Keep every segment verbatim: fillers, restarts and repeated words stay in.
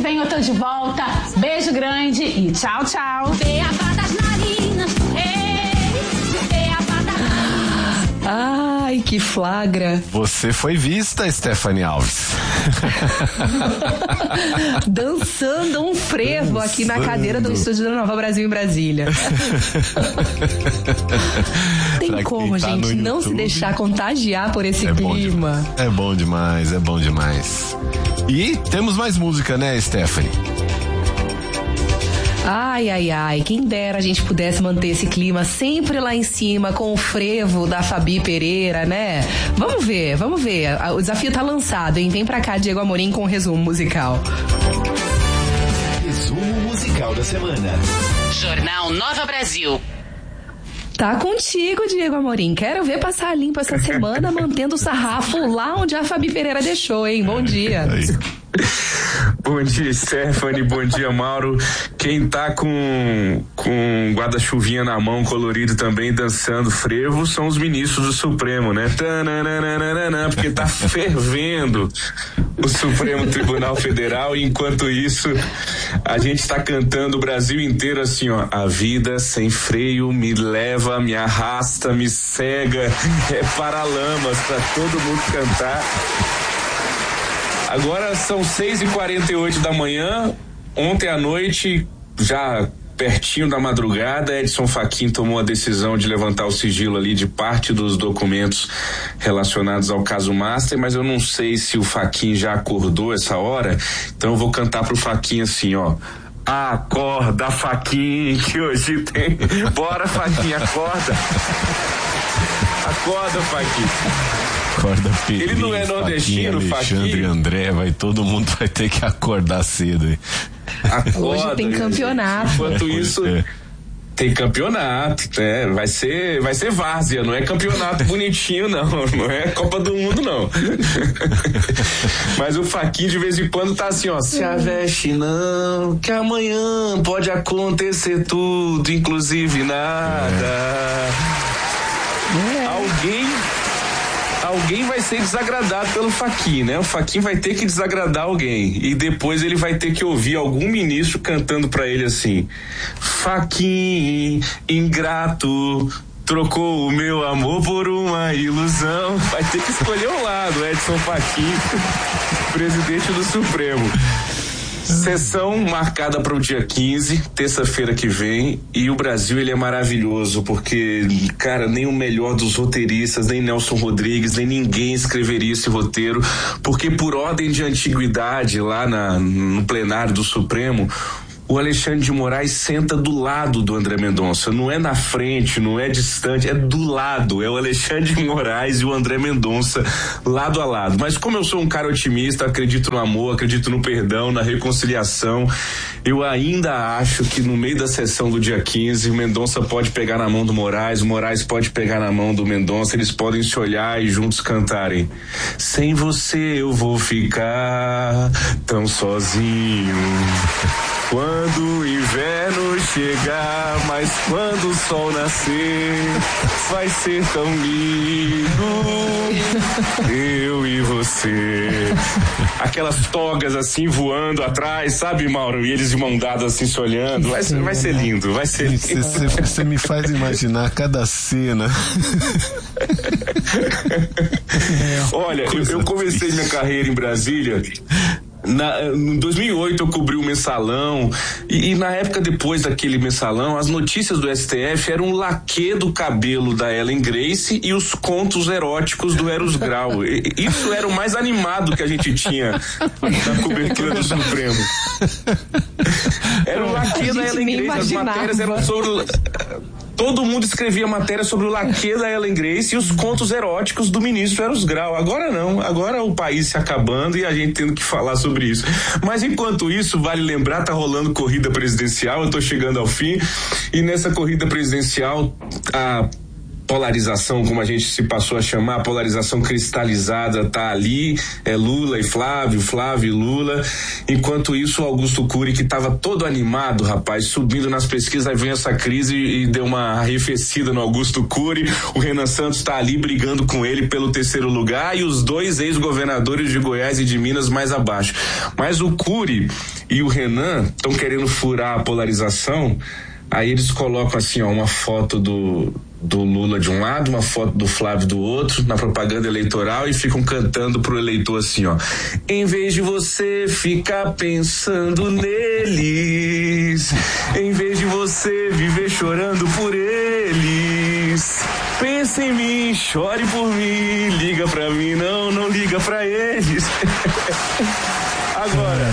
vem eu tô de volta. Beijo grande e tchau, tchau. Beabá das narinas, ei, beabá das... Ai, que flagra. Você foi vista, Stephanie Alves. Dançando um frevo Dançando. aqui na cadeira do estúdio da Nova Brasil em Brasília. Tem pra como, tá gente, não se deixar contagiar por esse é clima. Bom é bom demais, é bom demais. E temos mais música, né, Stephanie? Ai, ai, ai, quem dera a gente pudesse manter esse clima sempre lá em cima com o frevo da Fabi Pereira, né? Vamos ver, vamos ver. O desafio tá lançado, hein? Vem pra cá, Diego Amorim, com o resumo musical. Resumo musical da semana. Jornal Nova Brasil. Tá contigo, Diego Amorim. Quero ver passar limpo essa semana, mantendo o sarrafo lá onde a Fabi Pereira deixou, hein? Bom dia. Bom dia, Stephanie. Bom dia, Mauro. Quem tá com, com guarda-chuvinha na mão, colorido também, dançando frevo, são os ministros do Supremo, né? Tananana, porque tá fervendo o Supremo Tribunal Federal, e enquanto isso, a gente tá cantando o Brasil inteiro assim, ó. A vida sem freio me leva, me arrasta, me cega, é Paralamas pra todo mundo cantar. Agora são seis e quarenta e oito da manhã. Ontem à noite, já pertinho da madrugada, Edson Fachin tomou a decisão de levantar o sigilo ali de parte dos documentos relacionados ao caso Master, mas eu não sei se o Fachin já acordou essa hora, então eu vou cantar pro Fachin assim, ó. Acorda, Fachin, que hoje tem. Bora, Fachin, acorda. Acorda, Fachin. Acorda, Pedrinho, ele não é nordestino, Fachin, Alexandre, André, vai, todo mundo vai ter que acordar cedo. Acorda, hoje tem campeonato. Enquanto isso, é. tem campeonato, né? Vai ser, vai ser várzea, não é campeonato bonitinho, não. Não é Copa do Mundo, não. Mas o Fachin de vez em quando tá assim, ó. Se aveste não, que amanhã pode acontecer tudo, inclusive nada. É. Alguém... Alguém vai ser desagradado pelo Fachin, né? O Fachin vai ter que desagradar alguém e depois ele vai ter que ouvir algum ministro cantando pra ele assim: Fachin, ingrato, trocou o meu amor por uma ilusão. Vai ter que escolher um lado, Edson Fachin, presidente do Supremo. Sessão marcada para o dia quinze, terça-feira que vem, e o Brasil, ele é maravilhoso, porque, cara, nem o melhor dos roteiristas, nem Nelson Rodrigues, nem ninguém escreveria esse roteiro, porque por ordem de antiguidade, lá na, no plenário do Supremo, o Alexandre de Moraes senta do lado do André Mendonça, não é na frente, não é distante, é do lado, é o Alexandre de Moraes e o André Mendonça lado a lado. Mas como eu sou um cara otimista, acredito no amor, acredito no perdão, na reconciliação, eu ainda acho que no meio da sessão do dia quinze, o Mendonça pode pegar na mão do Moraes, o Moraes pode pegar na mão do Mendonça, eles podem se olhar e juntos cantarem: sem você eu vou ficar tão sozinho. Quando o inverno chegar, mas quando o sol nascer, vai ser tão lindo, eu e você. Aquelas togas assim voando atrás, sabe, Mauro? E eles de mão dada assim se olhando. Vai, vai ser lindo, vai ser lindo. Você me faz imaginar cada cena. Olha, eu, eu comecei minha carreira em Brasília. Na, em dois mil e oito eu cobri o Mensalão e, e na época depois daquele Mensalão, as notícias do S T F eram o laque do cabelo da Ellen Grace e os contos eróticos do Eros Grau. E, isso era o mais animado que a gente tinha na cobertura do Supremo. Era o laque da Ellen Grace, as matérias eram sobre... Todo mundo escrevia matéria sobre o laque da Ellen Grace e os contos eróticos do ministro Eros Grau. Agora não, agora o país se acabando e a gente tendo que falar sobre isso. Mas enquanto isso, vale lembrar, tá rolando corrida presidencial, eu tô chegando ao fim, e nessa corrida presidencial, a polarização, como a gente se passou a chamar, a polarização cristalizada tá ali, é Lula e Flávio, Flávio e Lula. Enquanto isso, o Augusto Cury, que estava todo animado, rapaz, subindo nas pesquisas, aí vem essa crise e deu uma arrefecida no Augusto Cury. O Renan Santos tá ali brigando com ele pelo terceiro lugar e os dois ex-governadores de Goiás e de Minas mais abaixo. Mas o Cury e o Renan estão querendo furar a polarização. Aí eles colocam assim, ó, uma foto do, do Lula de um lado, uma foto do Flávio do outro, na propaganda eleitoral, e ficam cantando pro eleitor assim, ó: em vez de você ficar pensando neles, em vez de você viver chorando por eles, pensa em mim, chore por mim, liga pra mim, não, não liga pra eles. Agora,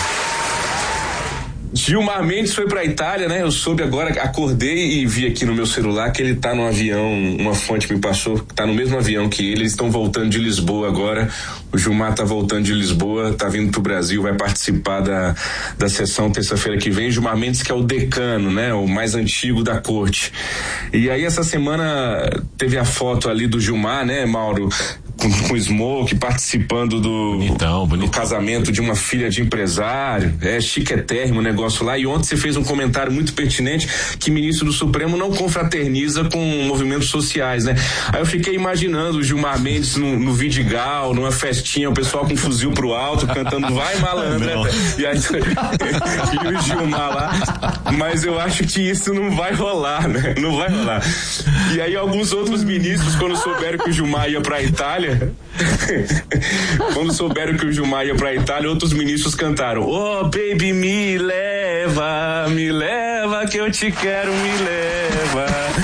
Gilmar Mendes foi pra Itália, né? Eu soube agora, acordei e vi aqui no meu celular que ele tá no avião, uma fonte me passou, tá no mesmo avião que ele, eles estão voltando de Lisboa agora. O Gilmar tá voltando de Lisboa, tá vindo pro Brasil, vai participar da, da sessão terça-feira que vem. Gilmar Mendes, que é o decano, né? O mais antigo da corte. E aí essa semana teve a foto ali do Gilmar, né, Mauro? Com, com Smoke, participando do, bonitão, bonitão. do casamento de uma filha de empresário. É chiquetérrimo o negócio lá. E ontem você fez um comentário muito pertinente que ministro do Supremo não confraterniza com movimentos sociais, né? Aí eu fiquei imaginando o Gilmar Mendes no, no Vidigal, numa festinha, o pessoal com um fuzil pro alto, cantando vai malandra. E, aí, e o Gilmar lá. Mas eu acho que isso não vai rolar, né? Não vai rolar. E aí alguns outros ministros, quando souberam que o Gilmar ia pra Itália, quando souberam que o Gilmar ia pra Itália, outros ministros cantaram: oh baby, me leva, me leva que eu te quero, me leva.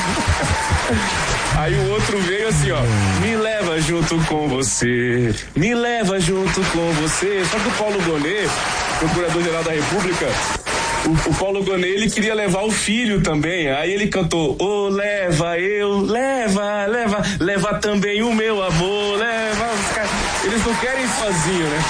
Aí o outro veio assim, ó: me leva junto com você, me leva junto com você. Só que o Paulo Gonet, procurador-geral da República, O, o Paulo Gonet, ele queria levar o filho também. Aí ele cantou: ô, oh, leva eu, leva, leva, leva também o meu amor, leva. Eles não querem sozinho, né?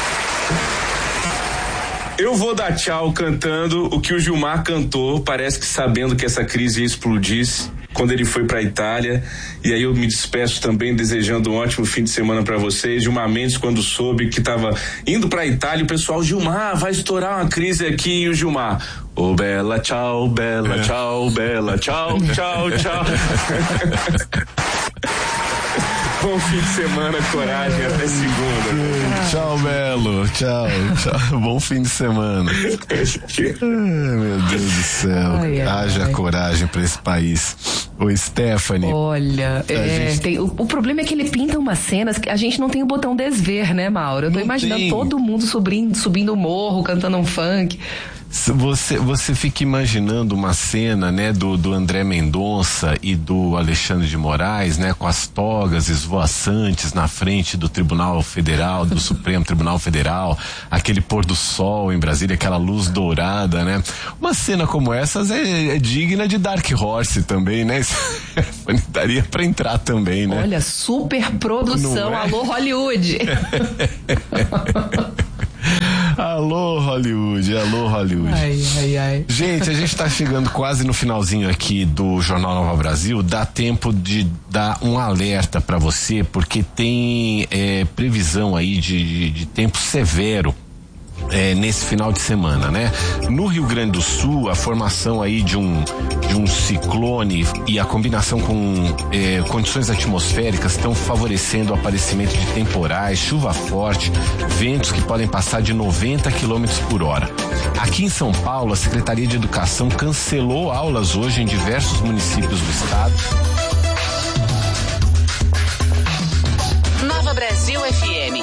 Eu vou dar tchau cantando o que o Gilmar cantou, parece que sabendo que essa crise ia explodir quando ele foi pra Itália. E aí eu me despeço também desejando um ótimo fim de semana pra vocês. Gilmar Mendes, quando soube que tava indo pra Itália, o pessoal: Gilmar, vai estourar uma crise aqui. E o Gilmar: ô, oh, bela, tchau, bela, tchau, bela, tchau, tchau, tchau. Bom fim de semana, coragem, até segunda. Tchau, Belo, tchau, tchau. Bom fim de semana. Ai, meu Deus do céu. Ai, ai, haja ai. coragem pra esse país. Ô, Stephanie. Olha, é, gente... tem, o, o problema é que ele pinta umas cenas que a gente não tem o botão desver, né, Mauro? Eu tô não imaginando tem. todo mundo subindo, subindo o morro, cantando um funk. Você, você fica imaginando uma cena, né, do, do André Mendonça e do Alexandre de Moraes, né, com as togas esvoaçantes na frente do Tribunal Federal, do Supremo Tribunal Federal, aquele pôr do sol em Brasília, aquela luz dourada, né? Uma cena como essas é, é digna de Dark Horse também, né? Daria pra entrar também, né? Olha, super produção, é? Alô Hollywood. Alô Hollywood, alô Hollywood. Ai, ai, ai. Gente, a gente tá chegando quase no finalzinho aqui do Jornal Nova Brasil. Dá tempo de dar um alerta pra você, porque tem é, previsão aí de, de, de tempo severo. É, nesse final de semana, né? No Rio Grande do Sul, a formação aí de um de um ciclone e a combinação com é, condições atmosféricas estão favorecendo o aparecimento de temporais, chuva forte, ventos que podem passar de noventa quilômetros por hora. Aqui em São Paulo, a Secretaria de Educação cancelou aulas hoje em diversos municípios do estado. Nova Brasil F M.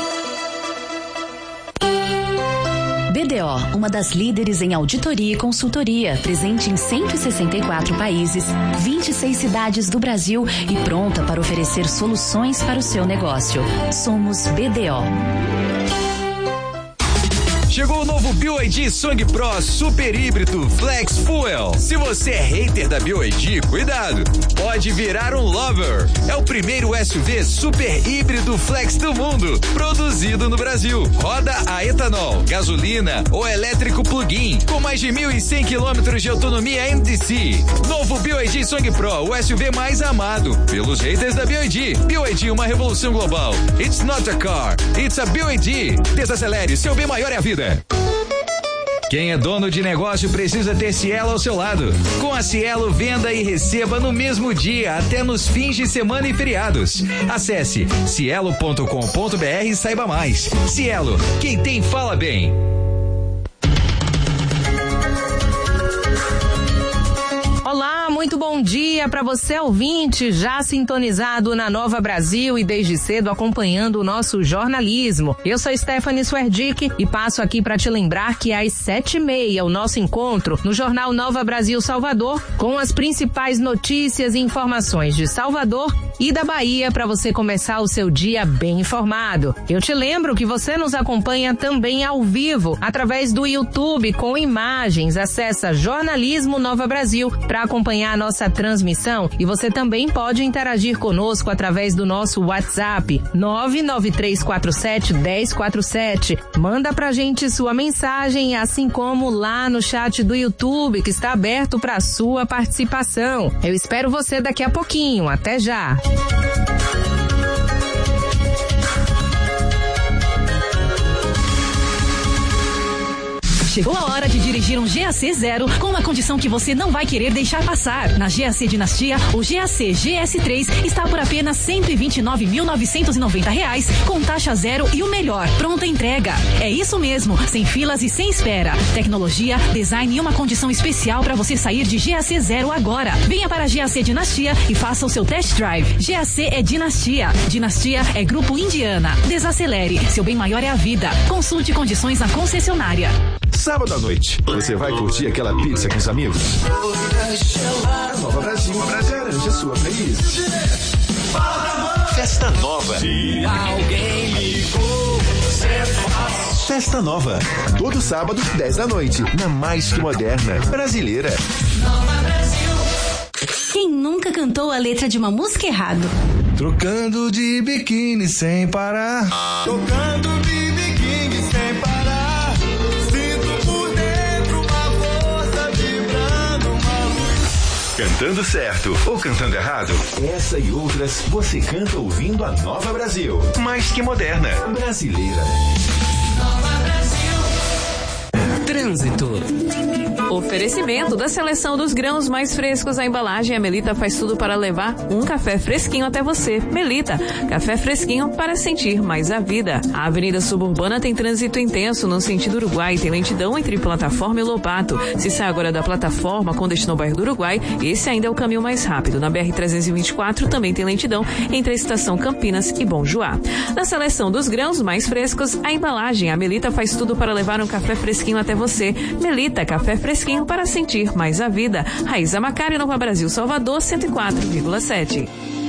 B D O, uma das líderes em auditoria e consultoria, presente em cento e sessenta e quatro países, vinte e seis cidades do Brasil e pronta para oferecer soluções para o seu negócio. Somos B D O. Chegou o novo B Y D Song Pro Super Híbrido Flex Fuel. Se você é hater da B Y D, cuidado, pode virar um lover. É o primeiro S U V super híbrido flex do mundo, produzido no Brasil. Roda a etanol, gasolina ou elétrico plug-in, com mais de mil e cem quilômetros de autonomia M D C. Novo B Y D Song Pro, o S U V mais amado pelos haters da B Y D. B Y D, uma revolução global. It's not a car, it's a B Y D. Desacelere, seu bem maior é a vida. Quem é dono de negócio precisa ter Cielo ao seu lado. Com a Cielo, venda e receba no mesmo dia, até nos fins de semana e feriados. Acesse cielo ponto com ponto br e saiba mais. Cielo, quem tem fala bem. Olá, muito bom dia para você ouvinte, já sintonizado na Nova Brasil e desde cedo acompanhando o nosso jornalismo. Eu sou Stephanie Swerdick e passo aqui para te lembrar que às sete e meia o nosso encontro no Jornal Nova Brasil Salvador com as principais notícias e informações de Salvador e da Bahia para você começar o seu dia bem informado. Eu te lembro que você nos acompanha também ao vivo através do YouTube com imagens. Acessa Jornalismo Nova Brasil para acompanhar a nossa transmissão e você também pode interagir conosco através do nosso WhatsApp nove nove três quatro sete um zero quatro sete. Manda pra gente sua mensagem, assim como lá no chat do YouTube que está aberto para sua participação. Eu espero você daqui a pouquinho. Até já! Chegou a hora de dirigir um G A C Zero com uma condição que você não vai querer deixar passar. Na G A C Dinastia, o G A C G S três está por apenas cento e vinte e nove mil novecentos e noventa reais, com taxa zero e o melhor, pronta entrega. É isso mesmo, sem filas e sem espera. Tecnologia, design e uma condição especial para você sair de G A C Zero agora. Venha para a G A C Dinastia e faça o seu test drive. G A C é Dinastia. Dinastia é Grupo Indiana. Desacelere, seu bem maior é a vida. Consulte condições na concessionária. Sábado à noite, você vai curtir aquela pizza com os amigos? Nova Brasil, garante a sua playlist. Festa Nova. Se alguém ligou, você faz. Festa Nova. Todo sábado, dez da noite, na mais que moderna brasileira. Nova Brasil. Quem nunca cantou a letra de uma música errado? Trocando de biquíni sem parar. Tocando de biquíni sem parar. Cantando certo ou cantando errado? Essa e outras você canta ouvindo a Nova Brasil. Mais que moderna, brasileira. Nova Brasil. Trânsito. Oferecimento da seleção dos grãos mais frescos. A embalagem, a Melita faz tudo para levar um café fresquinho até você. Melita, café fresquinho para sentir mais a vida. A Avenida Suburbana tem trânsito intenso no sentido Uruguai. Tem lentidão entre plataforma e Lobato. Se sai agora da plataforma com destino ao bairro do Uruguai, esse ainda é o caminho mais rápido. Na B R trezentos e vinte e quatro também tem lentidão entre a estação Campinas e Bom Joá. Na seleção dos grãos mais frescos, a embalagem, a Melita faz tudo para levar um café fresquinho até você. Melita, café fresquinho para sentir mais a vida. Raíza Macari, Nova Brasil, Salvador, cento e quatro vírgula sete.